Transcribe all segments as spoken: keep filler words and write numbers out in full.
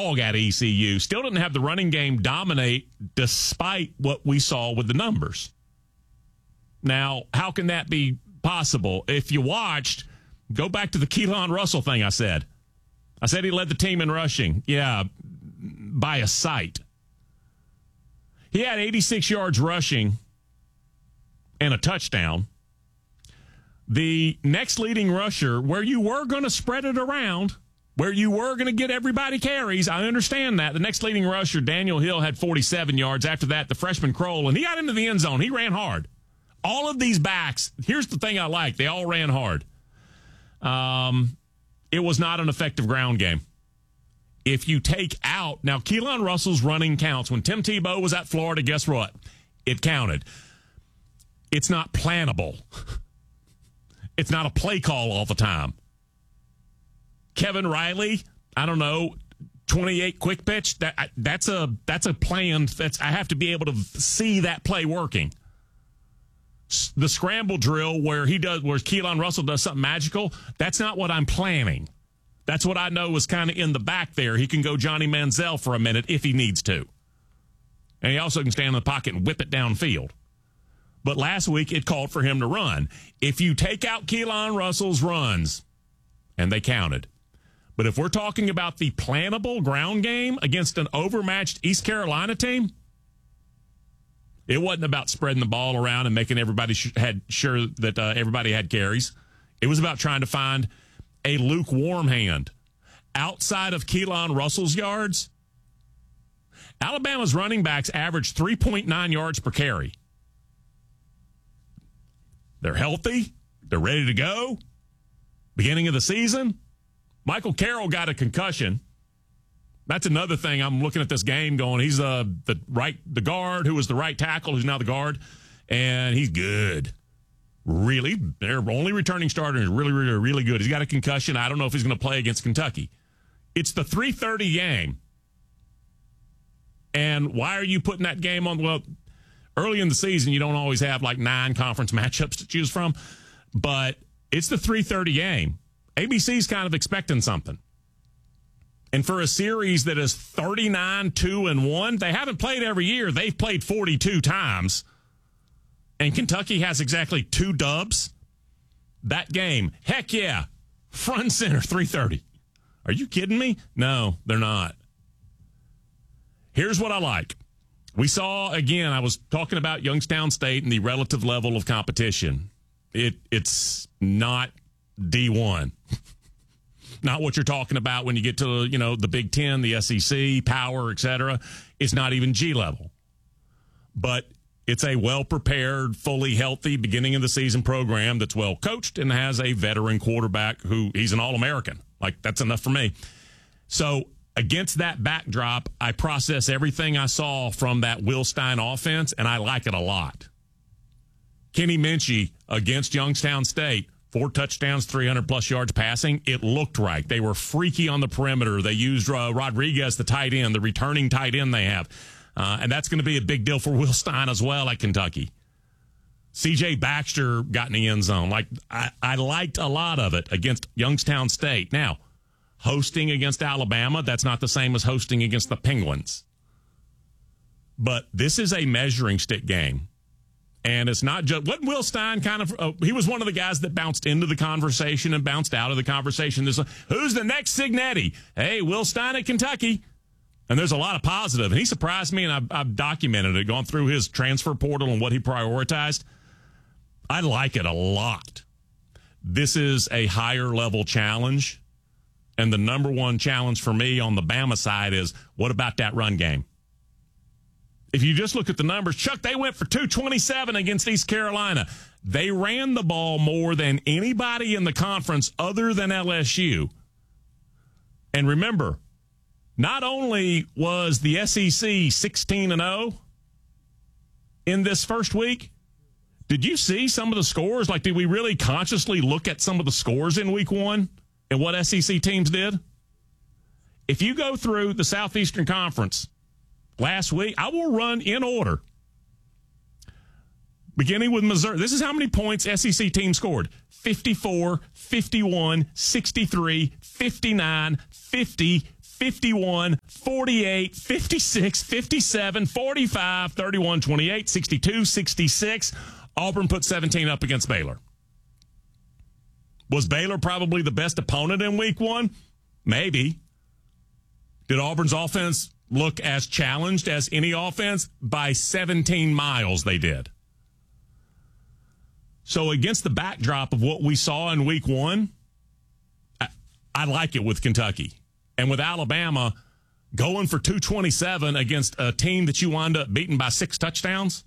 dog at E C U. Still didn't have the running game dominate despite what we saw with the numbers. Now, how can that be possible? If you watched, go back to the Keelan Russell thing I said. I said he led the team in rushing. Yeah, by a sight. He had eighty-six yards rushing and a touchdown. The next leading rusher, where you were going to spread it around, where you were going to get everybody carries, I understand that. The next leading rusher, Daniel Hill, had forty-seven yards. After that, the freshman Kroll, and he got into the end zone. He ran hard. All of these backs, here's the thing I like. They all ran hard. Um, it was not an effective ground game. If you take out, now Keelan Russell's running counts. When Tim Tebow was at Florida, guess what? It counted. It's not plannable. It's not a play call all the time. Kevin Riley, I don't know, twenty-eight quick pitch. That that's a that's a planned. That's I have to be able to see that play working. The scramble drill where he does, where Keelan Russell does something magical. That's not what I'm planning. That's what I know is kind of in the back there. He can go Johnny Manziel for a minute if he needs to, and he also can stand in the pocket and whip it downfield. But last week it called for him to run. If you take out Keelan Russell's runs, and they counted. But if we're talking about the plannable ground game against an overmatched East Carolina team, it wasn't about spreading the ball around and making everybody sh- had sure that uh, everybody had carries. It was about trying to find a lukewarm hand. Outside of Keelan Russell's yards, Alabama's running backs averaged three point nine yards per carry. They're healthy. They're ready to go. Beginning of the season, Michael Carroll got a concussion. That's another thing. I'm looking at this game going, he's uh, the right, the guard who was the right tackle, who's now the guard, and he's good. Really, their only returning starter is really, really, really good. He's got a concussion. I don't know if he's going to play against Kentucky. It's the three thirty game. And why are you putting that game on? Well, early in the season, you don't always have like nine conference matchups to choose from, but it's the three thirty game. A B C's kind of expecting something. And for a series that is thirty-nine, two, and one, they haven't played every year. They've played forty-two times. And Kentucky has exactly two dubs. That game, heck yeah, front and center, three thirty. Are you kidding me? No, they're not. Here's what I like. We saw, again, I was talking about Youngstown State and the relative level of competition. It It's not D one. Not what you're talking about when you get to, you know, the Big Ten, the S E C, Power, et cetera. It's not even G level. But it's a well-prepared, fully healthy beginning of the season program that's well coached and has a veteran quarterback who he's an All-American. Like, that's enough for me. So against that backdrop, I process everything I saw from that Will Stein offense, and I like it a lot. Kenny Minchie against Youngstown State, four touchdowns, three hundred plus yards passing. It looked right. They were freaky on the perimeter. They used uh, Rodriguez, the tight end, the returning tight end they have. Uh, and that's going to be a big deal for Will Stein as well at Kentucky. C J Baxter got in the end zone. Like, I, I liked a lot of it against Youngstown State. Now, hosting against Alabama, that's not the same as hosting against the Penguins. But this is a measuring stick game. And it's not just, wasn't Will Stein kind of, uh, he was one of the guys that bounced into the conversation and bounced out of the conversation. There's a, who's the next Signetti? Hey, Will Stein at Kentucky. And there's a lot of positive. And he surprised me, and I've, I've documented it, gone through his transfer portal and what he prioritized. I like it a lot. This is a higher level challenge. And the number one challenge for me on the Bama side is, what about that run game? If you just look at the numbers, Chuck, they went for two twenty-seven against East Carolina. They ran the ball more than anybody in the conference other than L S U. And remember, not only was the S E C sixteen and oh in this first week, did you see some of the scores? Like, did we really consciously look at some of the scores in week one and what S E C teams did? If you go through the Southeastern Conference last week, I will run in order. Beginning with Missouri. This is how many points S E C teams scored. fifty-four, fifty-one, sixty-three, fifty-nine, fifty, fifty-one, forty-eight, fifty-six, fifty-seven, forty-five, thirty-one, twenty-eight, sixty-two, sixty-six. Auburn put seventeen up against Baylor. Was Baylor probably the best opponent in week one? Maybe. Did Auburn's offense look as challenged as any offense? By seventeen miles they did. So against the backdrop of what we saw in week one, I, I like it with Kentucky. And with Alabama going for two twenty-seven against a team that you wind up beating by six touchdowns,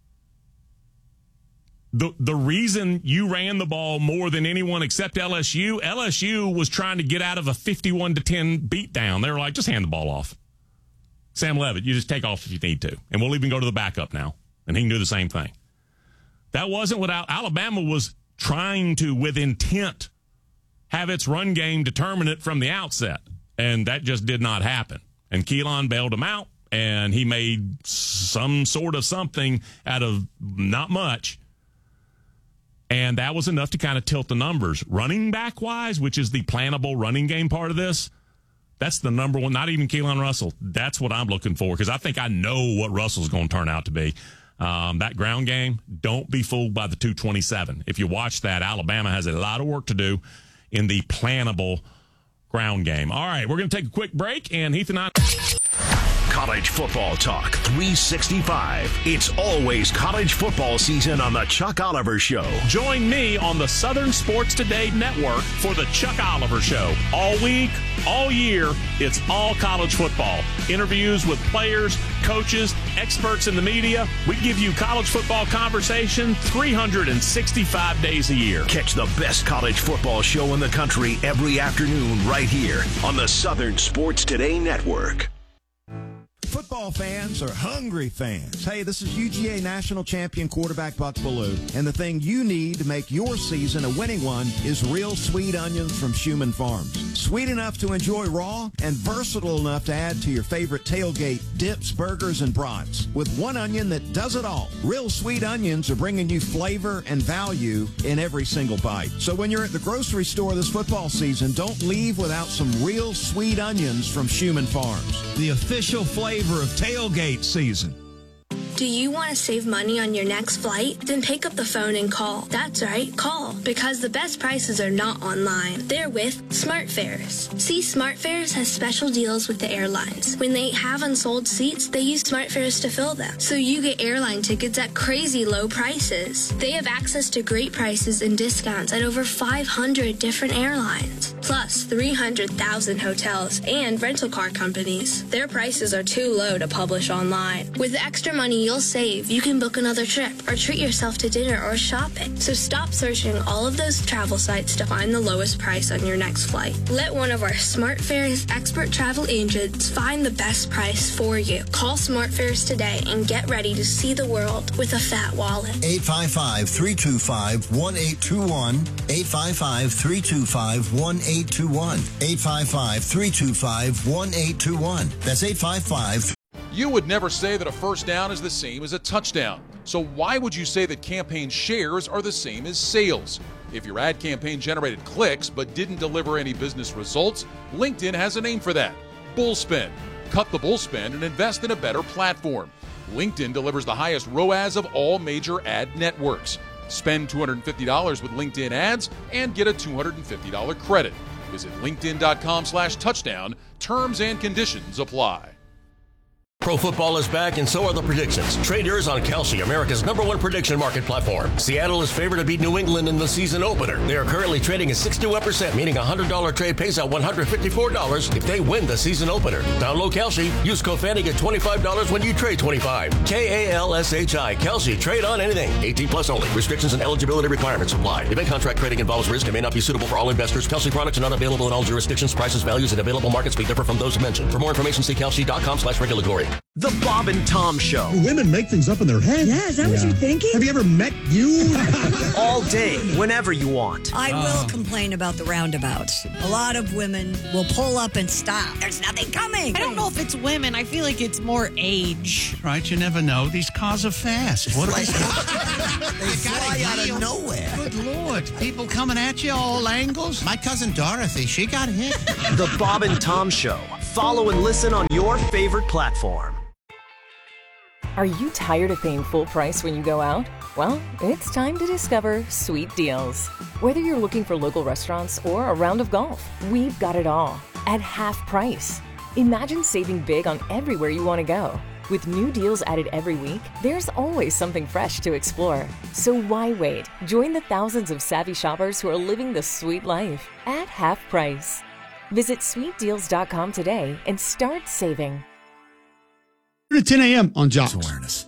The the reason you ran the ball more than anyone except L S U, L S U was trying to get out of a fifty-one to ten beatdown. They were like, just hand the ball off. Sam Levitt, you just take off if you need to. And we'll even go to the backup now. And he can do the same thing. That wasn't what Alabama was trying to, with intent, have its run game determine it from the outset. And that just did not happen. And Keelan bailed him out, and he made some sort of something out of not much. And that was enough to kind of tilt the numbers. Running back-wise, which is the plannable running game part of this, that's the number one, not even Keelan Russell. That's what I'm looking for, because I think I know what Russell's going to turn out to be. Um, that ground game, don't be fooled by the two twenty-seven. If you watch that, Alabama has a lot of work to do in the plannable ground game. All right, we're going to take a quick break, and Heath and I... College football talk three sixty-five. It's always college football season on the Chuck Oliver Show. Join me on the Southern Sports Today Network for the Chuck Oliver Show. All week, all year, it's all college football. Interviews with players, coaches, experts in the media. We give you college football conversation three hundred sixty-five days a year. Catch the best college football show in the country every afternoon right here on the Southern Sports Today Network. Football fans are hungry fans. Hey, this is U G A national champion quarterback Buck Bellew, and the thing you need to make your season a winning one is real sweet onions from Schumann Farms. Sweet enough to enjoy raw and versatile enough to add to your favorite tailgate dips, burgers, and brats. With one onion that does it all. Real sweet onions are bringing you flavor and value in every single bite. So when you're at the grocery store this football season, don't leave without some real sweet onions from Schumann Farms, the official flavor of tailgate season. Do you want to save money on your next flight? Then pick up the phone and call. That's right, call. Because the best prices are not online. They're with SmartFares. See, SmartFares has special deals with the airlines. When they have unsold seats, they use SmartFares to fill them. So you get airline tickets at crazy low prices. They have access to great prices and discounts at over five hundred different airlines. Plus three hundred thousand hotels and rental car companies. Their prices are too low to publish online. With the extra money you'll save, you can book another trip or treat yourself to dinner or shopping. So stop searching all of those travel sites to find the lowest price on your next flight. Let one of our SmartFares expert travel agents find the best price for you. Call SmartFares today and get ready to see the world with a fat wallet. eight five five, three two five, one eight two one. eight five five, three two five, one eight two one. eight five five, three two five, one eight two one. That's eight five five. You would never say that a first down is the same as a touchdown. So why would you say that campaign shares are the same as sales? If your ad campaign generated clicks but didn't deliver any business results, LinkedIn has a name for that: Bullspend. Cut the bullspend and invest in a better platform. LinkedIn delivers the highest R O A S of all major ad networks. Spend two hundred fifty dollars with LinkedIn ads and get a two hundred fifty dollars credit. Visit linkedin.com slash touchdown. Terms and conditions apply. Pro football is back, and so are the predictions. Trade yours on Kalshi, America's number one prediction market platform. Seattle is favored to beat New England in the season opener. They are currently trading at sixty-one percent, meaning a one hundred dollars trade pays out one hundred fifty-four dollars if they win the season opener. Download Kalshi. Use code Fanny, get twenty-five dollars when you trade twenty-five. K A L S H I. Kalshi. Trade on anything. eighteen plus only. Restrictions and eligibility requirements apply. Event contract trading involves risk and may not be suitable for all investors. Kalshi products are not available in all jurisdictions. Prices, values, and available markets may differ from those mentioned. For more information, see Kalshi dot com slash regulatory. The Bob and Tom Show. Women make things up in their head. Yeah, is that yeah. what you're thinking? Have you ever met you? All day, whenever you want. I will uh. complain about the roundabouts. A lot of women will pull up and stop. There's nothing coming. I don't know if it's women. I feel like it's more age. Right, you never know. These cars are fast. What are they? They fly out of nowhere. Good Lord. People coming at you all angles. My cousin Dorothy, she got hit. The Bob and Tom Show. Follow and listen on your favorite platform. Are you tired of paying full price when you go out? Well, it's time to discover Sweet Deals. Whether you're looking for local restaurants or a round of golf, we've got it all at half price. Imagine saving big on everywhere you want to go. With new deals added every week, there's always something fresh to explore. So why wait? Join the thousands of savvy shoppers who are living the sweet life at half price. Visit sweet deals dot com today and start saving. At ten a.m. on Jocks. Awareness.